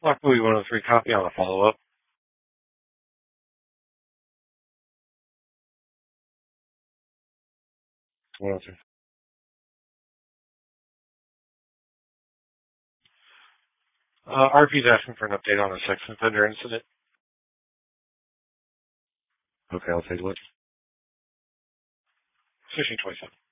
Lock Movie 103 copy on a follow-up. RP's asking for an update on a sex offender incident. Okay, I'll take a look. Fishing 27.